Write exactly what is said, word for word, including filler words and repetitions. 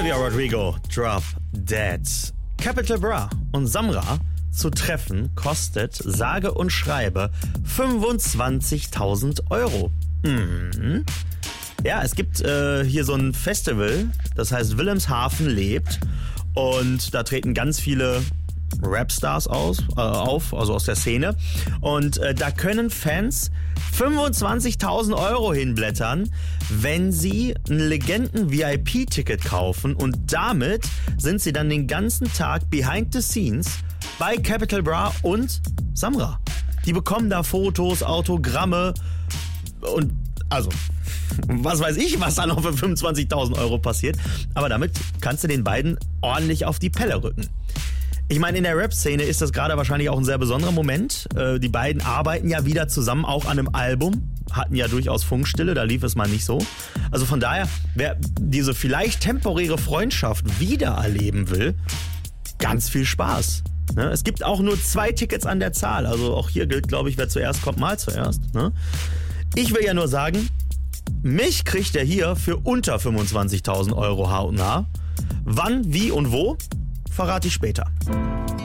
Olivia Rodrigo, Drop Dead. Capital Bra und Samra zu treffen kostet sage und schreibe fünfundzwanzigtausend Euro. Mhm. Ja, es gibt äh, hier so ein Festival, das heißt Wilhelmshaven lebt, und da treten ganz viele Rapstars aus, äh, auf, also aus der Szene, und äh, da können Fans fünfundzwanzigtausend Euro hinblättern, wenn sie ein Legenden-V I P-Ticket kaufen, und damit sind sie dann den ganzen Tag behind the scenes bei Capital Bra und Samra. Die bekommen da Fotos, Autogramme und also was weiß ich, was da noch für fünfundzwanzigtausend Euro passiert. Aber damit kannst du den beiden ordentlich auf die Pelle rücken. Ich meine, in der Rap-Szene ist das gerade wahrscheinlich auch ein sehr besonderer Moment. Äh, die beiden arbeiten ja wieder zusammen, auch an einem Album. Hatten ja durchaus Funkstille, da lief es mal nicht so. Also von daher, wer diese vielleicht temporäre Freundschaft wieder erleben will, ganz viel Spaß. Ne? Es gibt auch nur zwei Tickets an der Zahl. Also auch hier gilt, glaube ich, wer zuerst kommt, mal zuerst. Ne? Ich will ja nur sagen, mich kriegt er hier für unter fünfundzwanzigtausend Euro hautnah. Wann, wie und wo, verrate ich später.